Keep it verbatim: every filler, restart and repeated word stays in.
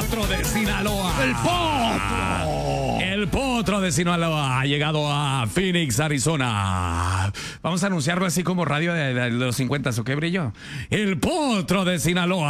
potro de Sinaloa. ¡El potro! El potro de Sinaloa ha llegado a Phoenix, Arizona. Vamos a anunciarlo así como radio de, de los cincuenta, ¿o qué, Brillo? El potro de Sinaloa.